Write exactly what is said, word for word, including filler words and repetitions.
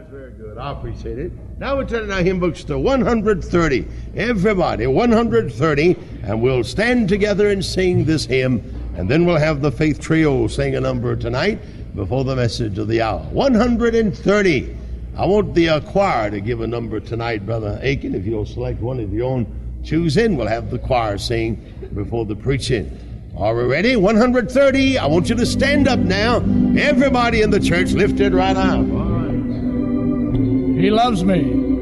That's very good. I appreciate it. Now we're turning our hymn books to one hundred thirty. Everybody, one hundred thirty, and we'll stand together and sing this hymn, and then we'll have the Faith Trio sing a number tonight before the message of the hour. one hundred thirty. I want the uh, choir to give a number tonight, Brother Aiken. If you'll select one of your own choosing, we'll have the choir sing before the preaching. Are we ready? one hundred thirty. I want you to stand up now. Everybody in the church, lift it right out. All right. He loves me.